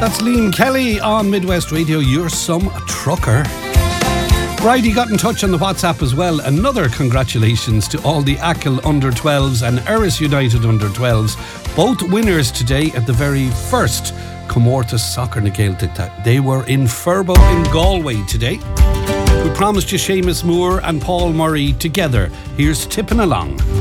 That's Liam Kelly on Midwest Radio. You're some trucker. Bridie got in touch on the WhatsApp as well. Another congratulations to all the Achill under 12s and Erris United under 12s. Both winners today at the very first Comórtas Soccer na Gaeltacht. They were in Furbo in Galway today. We promised you Seamus Moore and Paul Murray together. Here's Tipping Along.